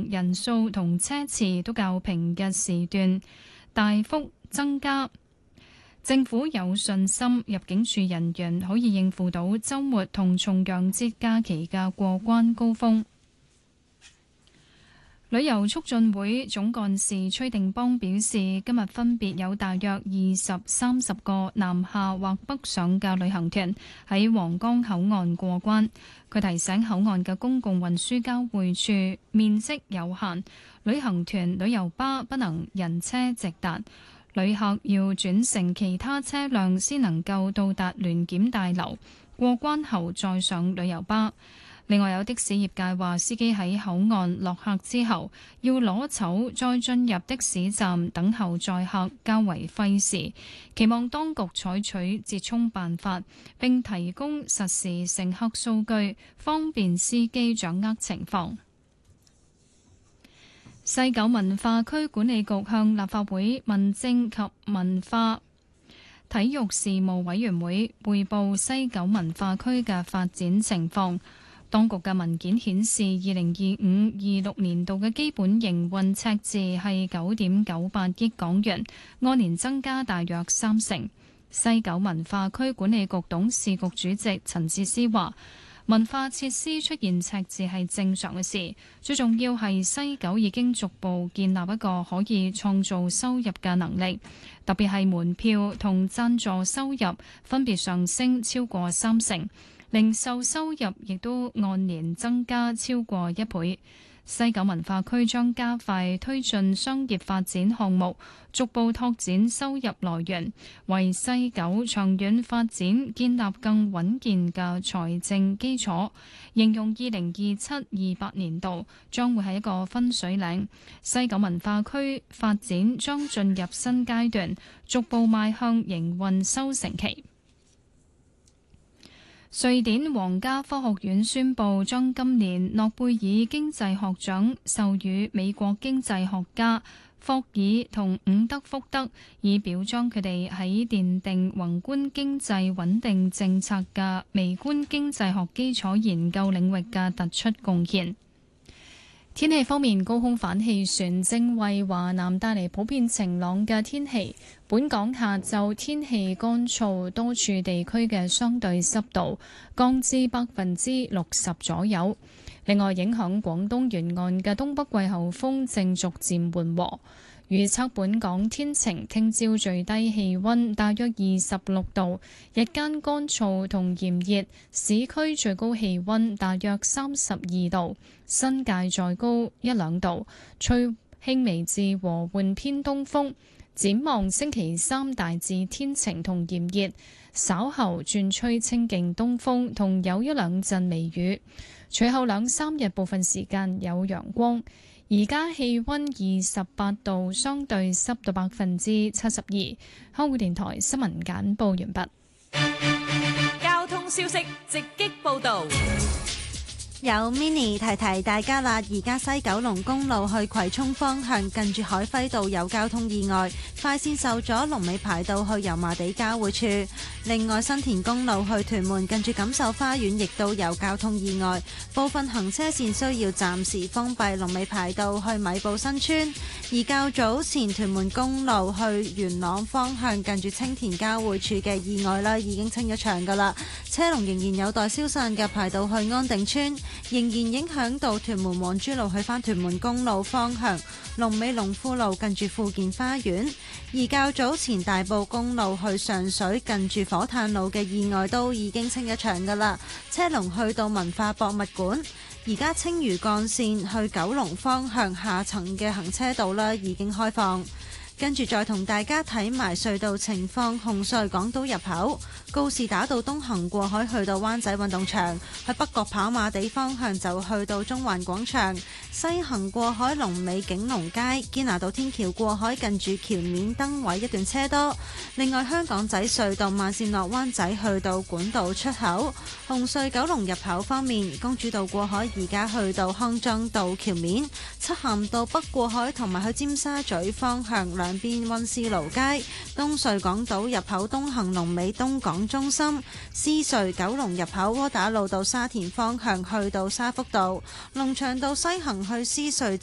行人數同車次都較平日時段大幅增加。政府有信心入境處人員可以應付到週末同重陽節假期嘅過關高峰。旅遊促進會總幹事崔定邦表示，今日分別有大約20-30個南下或北上嘅旅行團喺皇崗口岸過關。佢提醒口岸嘅公共運輸交匯處面積有限，旅行團旅遊巴不能人車直達，旅客要轉乘其他車輛先能夠到達聯檢大樓，過關後再上旅遊巴。另外有的士業界話，司機喺口岸落客之後要攞籌再進入的士站等候載客，較為費時，期望當局採取折衷辦法，並提供實時乘客數據，方便司機掌握情況。西九文化區管理局向立法會民政及文化體育事務委員會匯報西九文化區嘅發展情況。當局嘅文件顯示，2025-26年度嘅基本營運赤字係9.98億港元，按年增加大約30%。西九文化區管理局董事局主席陳智思話，文化設施出現赤字係正常嘅事，最重要係西九已經逐步建立一個可以創造收入嘅能力，特別係門票同贊助收入分別上升超過30%。零售收入亦都按年增加超過1倍。西九文化區將加快推進商業發展項目，逐步拓展收入來源，為西九長遠發展建立更穩健嘅財政基礎。形容2027-28年度將會係一個分水嶺，西九文化區發展將進入新階段，逐步邁向營運收成期。瑞典皇家科學院宣布，將今年諾貝爾經濟學獎授予美國經濟學家霍爾同伍德福德，以表彰佢哋喺奠定宏觀經濟穩定政策嘅微觀經濟學基礎研究領域嘅突出貢獻。天氣方面，高空反氣旋正為華南帶嚟普遍晴朗嘅天氣。本港下晝天氣乾燥，多處地區嘅相對濕度降至60%左右。另外，影響廣東沿岸嘅東北季候風正逐漸緩和。預測本港天晴，聽朝最低氣溫大約26度，日間乾燥同炎熱，市區最高氣溫大約32度，新界再高1-2度，吹輕微至和緩偏東風。展望星期三大致天晴同炎熱，稍後轉吹清勁東風同有1-2陣微雨，隨後2-3日部分時間有陽光。而家氣溫28度，相對濕度72%。香港電台新聞簡報完畢。 交通消息直擊報道。 有 Mini 提提大家啦，而家西九龍公路去葵涌方向近住海輝道有交通意外，快線受阻，龍尾排到去油麻地交匯處。另外，新田公路去屯門近住錦繡花園亦都有交通意外，部分行車線需要暫時封閉，龍尾排到去米埔新村。而較早前屯門公路去元朗方向近住青田交匯處嘅意外啦，已經清咗場㗎啦，車龍仍然有待消散嘅，排到去安定村。仍然影響到屯門黃珠路去返屯門公路方向，龍尾龍富路近住富健花園。而較早前大埔公路去上水近住火炭路嘅意外都已經清咗場㗎啦，車龍去到文化博物館。而家青嶼幹線去九龍方向下層嘅行車道啦已經開放。跟住再同大家睇埋隧道情況，紅隧港島入口告士打道東行過海去到灣仔運動場，去北角跑馬地方向就去到中環廣場，西行過海龍尾景隆街，堅拿道天橋過海近住橋面燈位一段車多。另外，香港仔隧道慢線落灣仔去到管道出口，紅隧九龍入口方面，公主道過海而家去到康莊道橋面，漆咸道北過海同埋去尖沙咀方向兩邊溫思勞街，東隧港島入口東行龍尾東港中心，獅隧九龍入口窩打老道沙田方向去到沙福道，龍翔道西行去獅隧